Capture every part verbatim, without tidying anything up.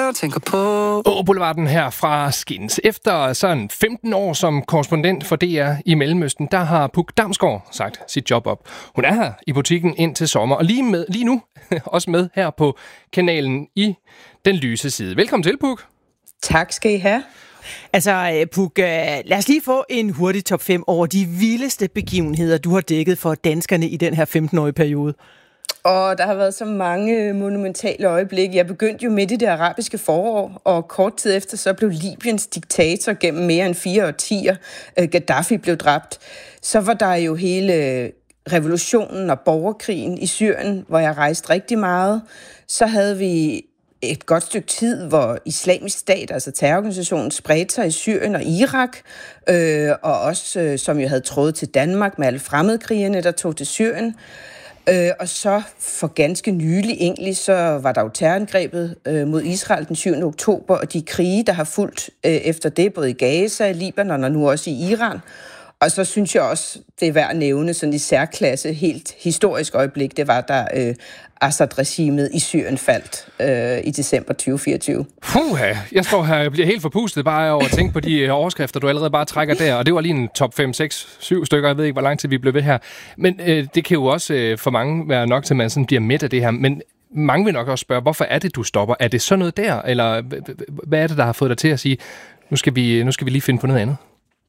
jeg tænker på. Åh, Boulevarden her fra Skins. Efter sådan femten år som korrespondent for D R i Mellemøsten, der har Puk Damsgaard sagt sit job op. Hun er her i butikken indtil sommer, og lige, med, lige nu også med her på kanalen i Den Lyse Side. Velkommen til, Puk. Tak skal I have. Altså, Puk, lad os lige få en hurtig top fem over de vildeste begivenheder, du har dækket for danskerne i den her femten-årige periode. Og der har været så mange monumentale øjeblikke. Jeg begyndte jo midt i det arabiske forår, og kort tid efter så blev Libyens diktator gennem mere end fire årtier, Gaddafi, blev dræbt. Så var der jo hele revolutionen og borgerkrigen i Syrien, hvor jeg rejste rigtig meget. Så havde vi et godt stykke tid, hvor Islamisk Stat, altså terrororganisationen, spredte sig i Syrien og Irak, øh, og også, øh, som jo havde trådet til Danmark med alle fremmedkrigerne, der tog til Syrien. Øh, og så for ganske nylig egentlig, så var der jo terrorangrebet øh, mod Israel den syvende oktober, og de krige, der har fulgt øh, efter det, både i Gaza, Libanon og nu også i Iran. Og så synes jeg også, det er værd at nævne sådan i særklasse, helt historisk øjeblik, det var, da øh, Assad-regimet i Syrien faldt øh, i december tyve fireogtyve. Puha, jeg står her og bliver helt forpustet bare over at tænke på de overskrifter, du allerede bare trækker der, og det var lige en top fem, seks, syv stykker, jeg ved ikke, hvor lang tid vi blev ved her. Men øh, det kan jo også øh, for mange være nok til, at man sådan bliver mæt af det her, men mange vil nok også spørge, hvorfor er det, du stopper? Er det sådan noget der, eller hvad er det, der har fået dig til at sige, nu skal vi, nu skal vi lige finde på noget andet?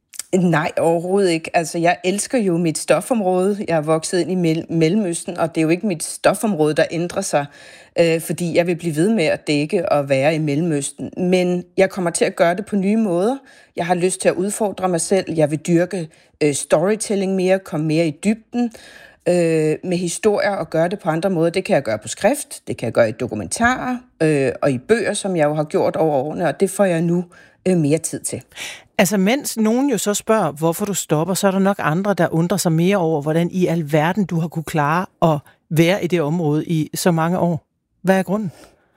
Nej, overhovedet ikke. Altså, jeg elsker jo mit stofområde. Jeg er vokset ind i Mellemøsten, og det er jo ikke mit stofområde, der ændrer sig, øh, fordi jeg vil blive ved med at dække og være i Mellemøsten. Men jeg kommer til at gøre det på nye måder. Jeg har lyst til at udfordre mig selv. Jeg vil dyrke øh, storytelling mere, komme mere i dybden øh, med historier og gøre det på andre måder. Det kan jeg gøre på skrift, det kan jeg gøre i dokumentarer øh, og i bøger, som jeg jo har gjort over årene, og det får jeg nu øh, mere tid til. Altså, mens nogen jo så spørger, hvorfor du stopper, så er der nok andre, der undrer sig mere over, hvordan i alverden du har kunne klare at være i det område i så mange år. Hvad er grunden?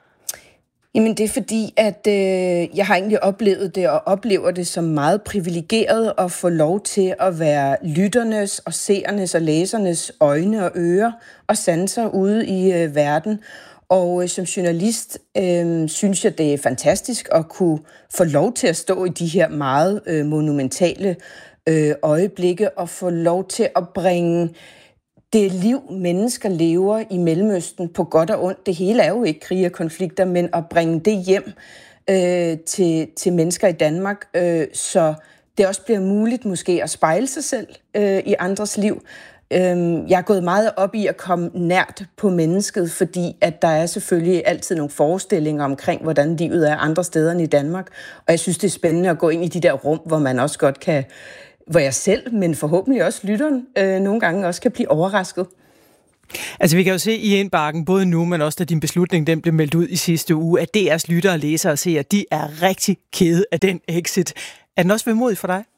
Jamen, det er fordi, at øh, jeg har egentlig oplevet det, og oplever det som meget privilegeret at få lov til at være lytternes og seernes og læsernes øjne og ører og sanser ude i øh, verden. Og øh, som journalist øh, synes jeg, det er fantastisk at kunne få lov til at stå i de her meget øh, monumentale øh, øjeblikke og få lov til at bringe det liv, mennesker lever i Mellemøsten på godt og ondt. Det hele er jo ikke krige og konflikter, men at bringe det hjem øh, til, til mennesker i Danmark, øh, så det også bliver muligt måske at spejle sig selv øh, i andres liv. Jeg er gået meget op i at komme nært på mennesket, fordi at der er selvfølgelig altid nogle forestillinger omkring, hvordan livet er andre steder end i Danmark. Og jeg synes, det er spændende at gå ind i de der rum, hvor man også godt kan, hvor jeg selv, men forhåbentlig også lytteren, øh, nogle gange også kan blive overrasket. Altså, vi kan jo se i indbakken, både nu, men også da din beslutning den blev meldt ud i sidste uge, at D R's lyttere, læsere og seere, de er rigtig kede af den exit. Er den også vemodig for dig?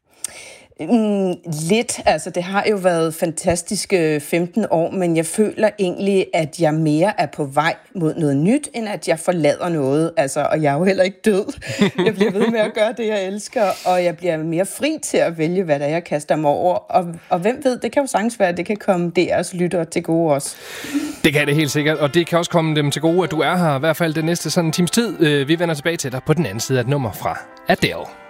Mm, lidt. Altså, det har jo været fantastiske femten år, men jeg føler egentlig, at jeg mere er på vej mod noget nyt, end at jeg forlader noget. Altså, og jeg er jo heller ikke død. Jeg bliver ved med at gøre det, jeg elsker, og jeg bliver mere fri til at vælge, hvad der jeg kaster mig over. Og, og hvem ved, det kan jo sagtens være, at det kan komme D R's lyttere til gode også. Det kan det helt sikkert, og det kan også komme dem til gode, at du er her, i hvert fald den næste sådan en times tid. Vi vender tilbage til dig på den anden side af et nummer fra Adele.